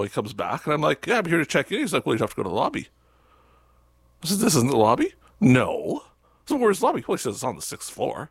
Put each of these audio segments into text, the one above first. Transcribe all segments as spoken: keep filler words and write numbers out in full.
He comes back, and I'm like, yeah, I'm here to check in. He's like, well, you have to go to the lobby. I said, this isn't the lobby? No. So where's the lobby? Well, he says it's on the sixth floor.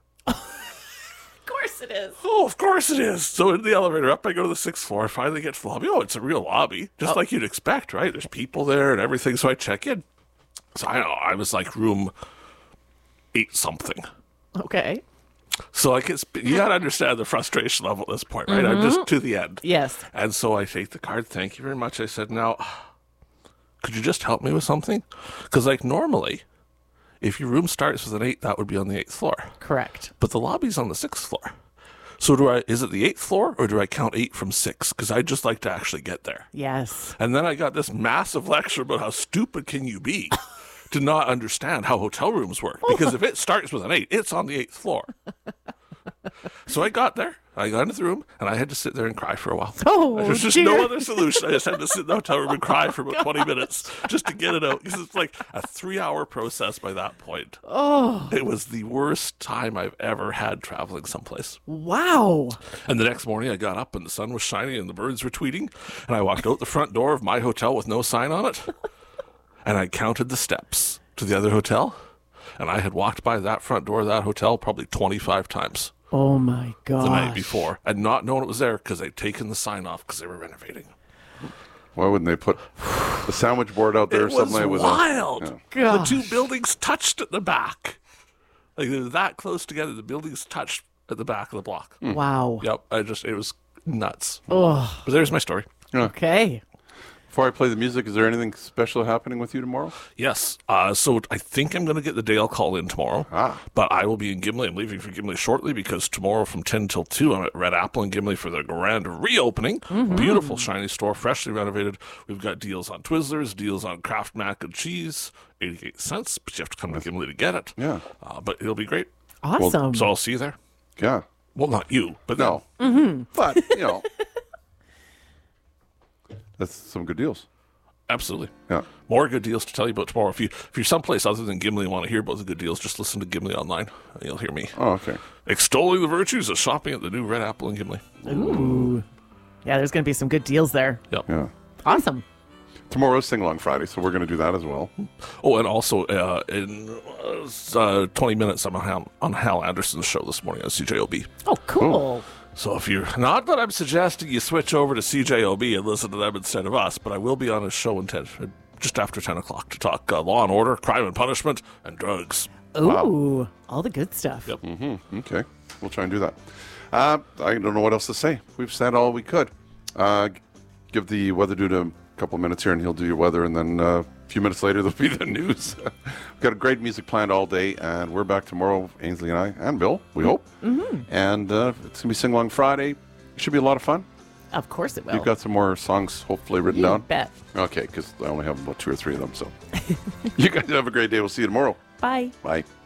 Of course it is. Oh, of course it is. So in the elevator up, I go to the sixth floor. I finally get to the lobby. Oh, it's a real lobby. Just Oh. like you'd expect, right? There's people there and everything. So I check in. So I don't know. I was like room eight something. Okay. So like it's, you got to understand the frustration level at this point, right? I'm just to the end. Yes. And so I take the card. Thank you very much. I said, now, could you just help me with something? Because like normally, if your room starts with an eight, that would be on the eighth floor. Correct. But the lobby's on the sixth floor. So do I? Is it the eighth floor or do I count eight from six? Because I'd just like to actually get there. Yes. And then I got this massive lecture about how stupid can you be to not understand how hotel rooms work. Because if it starts with an eight, it's on the eighth floor. So I got there. I got into the room, and I had to sit there and cry for a while. Oh, There's just dear. no other solution. I just had to sit in the hotel room and cry for about twenty minutes just to get it out. Because it's like a three-hour process by that point. Oh. It was the worst time I've ever had traveling someplace. Wow. And the next morning, I got up, and the sun was shining, and the birds were tweeting. And I walked out the front door of my hotel with no sign on it. And I counted the steps to the other hotel. And I had walked by that front door of that hotel probably twenty-five times. Oh, my God. The night before, and not knowing it was there because they'd taken the sign off because they were renovating. Why wouldn't they put the sandwich board out there It or something was like with wild. A, yeah. The two buildings touched at the back. Like they were that close together. The buildings touched at the back of the block. Wow. Yep, I just it was nuts. Oh. But there's my story. Okay. Before I play the music, is there anything special happening with you tomorrow? Yes. Uh, so I think I'm going to get the Dale call in tomorrow. Ah. But I will be in Gimli. I'm leaving for Gimli shortly because tomorrow from ten till two, I'm at Red Apple in Gimli for the grand reopening. Mm-hmm. Beautiful, shiny store, freshly renovated. We've got deals on Twizzlers, deals on Kraft mac and cheese, eighty-eight cents, but you have to come to Gimli to get it. Yeah. Uh, but it'll be great. Awesome. So I'll see you there. Yeah. Well, not you, but No. Mm-hmm. But, you know, that's some good deals. Absolutely. Yeah. More good deals to tell you about tomorrow. If, you, if you're someplace other than Gimli and want to hear about the good deals, just listen to Gimli Online, and you'll hear me Oh, okay. extolling the virtues of shopping at the new Red Apple in Gimli. Ooh. Yeah, there's going to be some good deals there. Yep. Yeah. Awesome. Tomorrow's Sing Along Friday, so we're going to do that as well. Oh, and also uh, in uh, twenty minutes, I'm on Hal, on Hal Anderson's show this morning on C J O B. Oh, cool. So if you're not that I'm suggesting you switch over to C J O B and listen to them instead of us, but I will be on his show in ten, just after ten o'clock to talk uh, law and order, crime and punishment, and drugs. Ooh. All the good stuff. Yep. Mm-hmm. Okay. We'll try and do that. Uh, I don't know what else to say. We've said all we could. Uh, give the weather dude a couple of minutes here, and he'll do your weather, and then uh, a few minutes later, there'll be the news. We've got a great music planned all day, and we're back tomorrow, Ainsley and I, and Bill, we hope. Mm-hmm. And uh, it's going to be Sing Along Friday. It should be a lot of fun. Of course it will. You've got some more songs hopefully written You down. bet. Okay, because I only have about two or three of them. So you guys have a great day. We'll see you tomorrow. Bye. Bye.